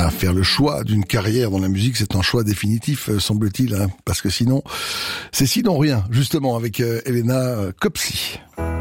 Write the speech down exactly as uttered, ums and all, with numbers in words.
ben, faire le choix d'une carrière dans la musique, c'est un choix définitif, euh, semble-t-il, hein, parce que sinon, c'est sinon rien, justement, avec euh, Elena Copsi.